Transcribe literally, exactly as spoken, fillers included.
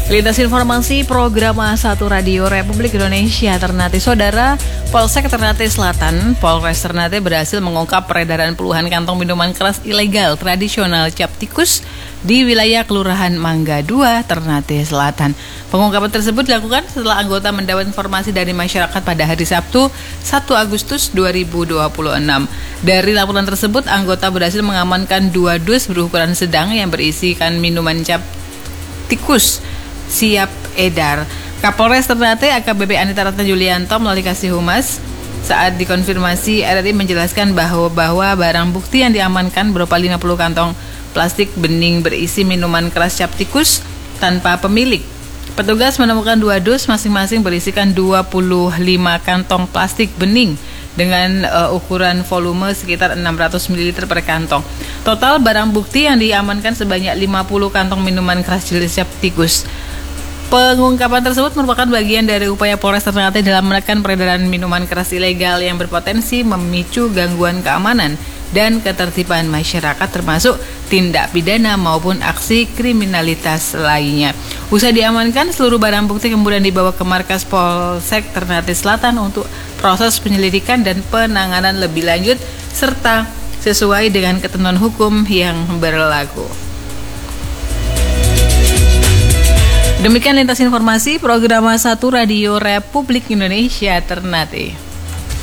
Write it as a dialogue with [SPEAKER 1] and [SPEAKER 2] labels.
[SPEAKER 1] Lintas informasi program satu Radio Republik Indonesia Ternate. Saudara, Polsek Ternate Selatan, Polres Ternate berhasil mengungkap peredaran puluhan kantong minuman keras ilegal tradisional cap tikus di wilayah Kelurahan Mangga dua, Ternate Selatan. Pengungkapan tersebut dilakukan setelah anggota mendapat informasi dari masyarakat pada hari Sabtu satu Agustus dua ribu dua puluh enam. Dari laporan tersebut, anggota berhasil mengamankan dua dus berukuran sedang yang berisikan minuman cap tikus siap edar. Kapolres Ternate A K B P Anita Ratna Julianto melalui Kasih Humas saat dikonfirmasi R R I menjelaskan bahwa bahwa barang bukti yang diamankan berupa lima puluh kantong plastik bening berisi minuman keras cap tikus tanpa pemilik. Petugas menemukan dua dus masing-masing berisikan dua puluh lima kantong plastik bening dengan uh, ukuran volume sekitar enam ratus mililiter per kantong. Total barang bukti yang diamankan sebanyak lima puluh kantong minuman keras jenis cap tikus. Pengungkapan tersebut merupakan bagian dari upaya Polres Ternate dalam menekan peredaran minuman keras ilegal yang berpotensi memicu gangguan keamanan dan ketertiban masyarakat, termasuk tindak pidana maupun aksi kriminalitas lainnya. Usai diamankan, seluruh barang bukti kemudian dibawa ke markas Polsek Ternate Selatan untuk proses penyelidikan dan penanganan lebih lanjut serta sesuai dengan ketentuan hukum yang berlaku. Demikian lintas informasi program satu Radio Republik Indonesia Ternate.